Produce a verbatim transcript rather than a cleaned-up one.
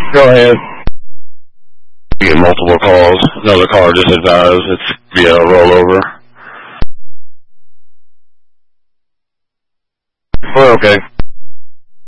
Go ahead. You get multiple calls. Another caller just advised it's via a rollover. We're okay.